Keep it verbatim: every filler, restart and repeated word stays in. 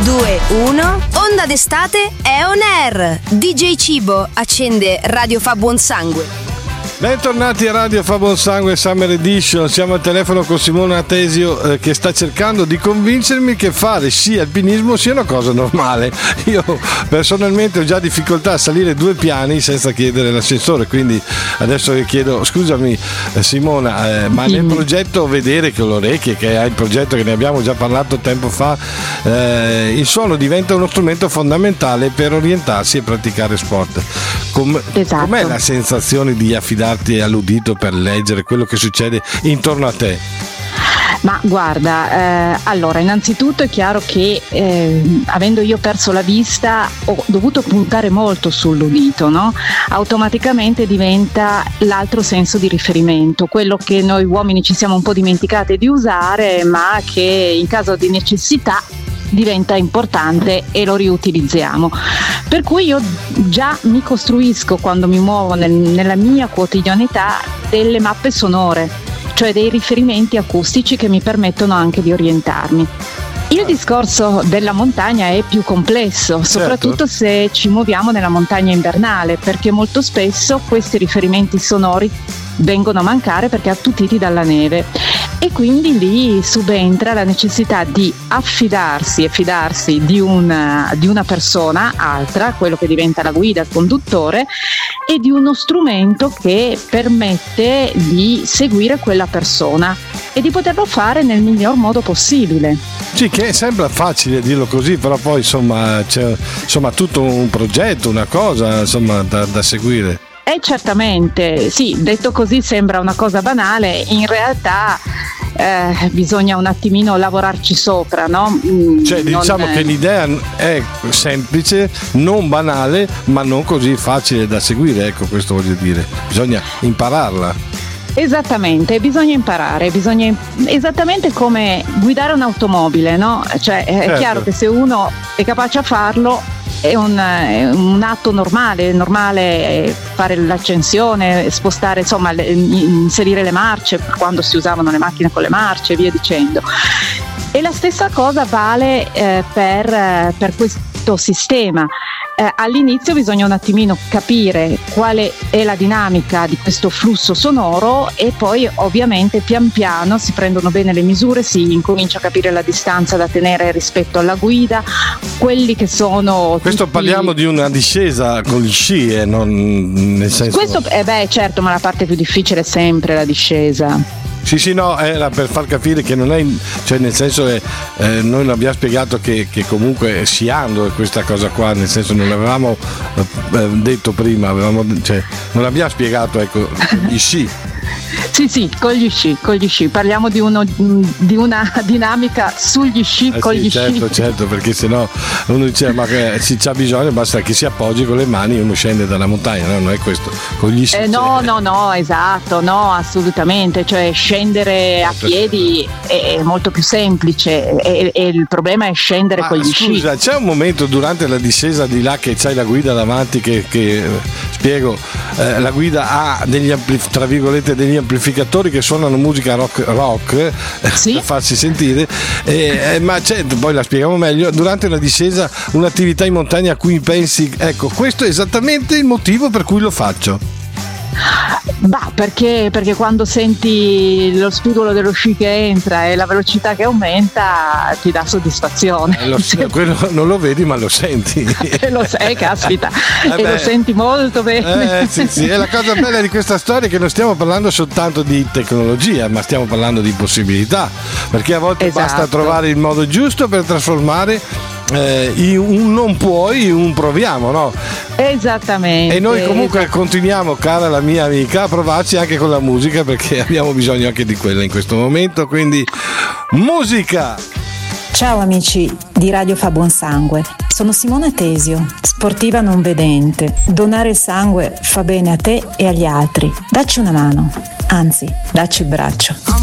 due, uno. Onda d'estate è on air. D J Cibo accende Radio Fa Buon Sangue. Bentornati a Radio Fa Buon Sangue Summer Edition. Siamo al telefono con Simona Atesio eh, che sta cercando di convincermi che fare sci alpinismo sia una cosa normale. Io personalmente ho già difficoltà a salire due piani senza chiedere l'ascensore, quindi adesso io chiedo, scusami eh, Simona, eh, ma nel progetto Vedere con le orecchie, che è il progetto che ne abbiamo già parlato tempo fa, eh, il suono diventa uno strumento fondamentale per orientarsi e praticare sport. Com- esatto. Com'è la sensazione di affidarti all'udito per leggere quello che succede intorno a te? Ma guarda, eh, allora innanzitutto è chiaro che eh, avendo io perso la vista ho dovuto puntare molto sull'udito, no? Automaticamente diventa l'altro senso di riferimento, quello che noi uomini ci siamo un po' dimenticati di usare, ma che in caso di necessità diventa importante e lo riutilizziamo. Per cui io già mi costruisco, quando mi muovo nel, nella mia quotidianità, delle mappe sonore, cioè dei riferimenti acustici che mi permettono anche di orientarmi. Il discorso della montagna è più complesso, soprattutto certo. se ci muoviamo nella montagna invernale, perché molto spesso questi riferimenti sonori vengono a mancare perché attutiti dalla neve, e quindi lì subentra la necessità di affidarsi e fidarsi di una, di una persona altra, quello che diventa la guida, il conduttore, e di uno strumento che permette di seguire quella persona e di poterlo fare nel miglior modo possibile. Sì, che sembra facile dirlo così, però poi insomma c'è insomma tutto un progetto, una cosa insomma da, da seguire. Eh certamente, sì, detto così sembra una cosa banale, in realtà eh, bisogna un attimino lavorarci sopra, no? Cioè diciamo non... che l'idea è semplice, non banale, ma non così facile da seguire, ecco, questo voglio dire, bisogna impararla. Esattamente, bisogna imparare, bisogna esattamente come guidare un'automobile, no? Cioè è certo. chiaro che se uno è capace a farlo è un, è un atto normale, normale fare l'accensione, spostare, insomma, inserire le marce quando si usavano le macchine con le marce e via dicendo. E la stessa cosa vale eh, per, per questo sistema. Eh, all'inizio bisogna un attimino capire quale è la dinamica di questo flusso sonoro e poi ovviamente pian piano si prendono bene le misure, si incomincia a capire la distanza da tenere rispetto alla guida, quelli che sono questo tutti... parliamo di una discesa con gli sci, eh, non nel senso questo eh beh certo, ma la parte più difficile è sempre la discesa. Sì, sì, no, era per far capire che non è, cioè nel senso che eh, noi abbiamo spiegato che, che comunque sciando è questa cosa qua, nel senso non l'avevamo eh, detto prima, avevamo, cioè non abbiamo spiegato, ecco, gli sci. Sì, sì, con gli sci, con gli sci. Parliamo di, uno, di una dinamica sugli sci, eh con sì, gli certo, sci. Certo, perché sennò uno dice ma che si c'ha bisogno, basta che si appoggi con le mani e uno scende dalla montagna, no? Non è questo, con gli sci. Eh, no, no, no, esatto, no, assolutamente, cioè scendere a piedi è molto più semplice e, e il problema è scendere ma con gli sci. Scusa, c'è un momento durante la discesa di là che c'hai la guida davanti che, che spiego, eh, la guida ha degli ampli- tra virgolette degli amplificatori che suonano musica rock, rock sì? per farsi sentire, e, eh, ma c'è, poi la spieghiamo meglio, durante una discesa, un'attività in montagna a cui pensi, ecco, questo è esattamente il motivo per cui lo faccio. Bah, perché, perché quando senti lo spigolo dello sci che entra e la velocità che aumenta ti dà soddisfazione. Eh, lo, quello non lo vedi ma lo senti. E lo sai, caspita, eh e lo senti molto bene. Eh, sì, sì. E la cosa bella di questa storia è che non stiamo parlando soltanto di tecnologia, ma stiamo parlando di possibilità, perché a volte esatto. basta trovare il modo giusto per trasformare Eh, un non puoi, un proviamo, no? Esattamente. E noi comunque continuiamo, cara la mia amica, a provarci anche con la musica, perché abbiamo bisogno anche di quella in questo momento, quindi musica! Ciao amici di Radio Fa Buon Sangue, sono Simona Atesio, sportiva non vedente. Donare il sangue fa bene a te e agli altri. Dacci una mano, anzi, dacci il braccio.